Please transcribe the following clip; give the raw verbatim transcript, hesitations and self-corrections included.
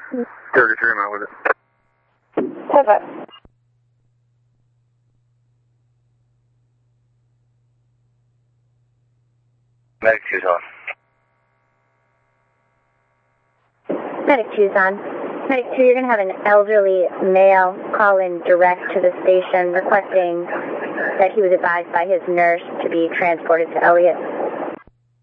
thirty-three, I'm out with it. Perfect. Medic two's on. Medic two's on. Medic two, you're going to have an elderly male call in direct to the station requesting that he was advised by his nurse to be transported to Elliott.